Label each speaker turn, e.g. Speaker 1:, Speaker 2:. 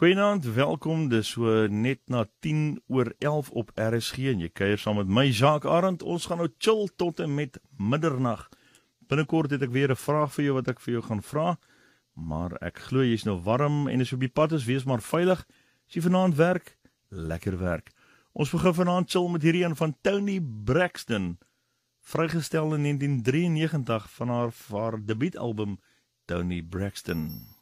Speaker 1: Goeienaand, welkom, dis so net na 10:11 op RSG en jy kuier saam met my Jacques Arend. Ons gaan nou chill tot en met middernag. Binnekort het ek weer 'n vraag vir jou wat ek vir jou gaan vra, maar ek glo jy's nou warm en as jy op die pad is, wees maar veilig. As jy vanaand werk, lekker werk. Ons begin vanaand chill met hierdie een van Toni Braxton, vrygestel in 1993 van haar debuutalbum Toni Braxton.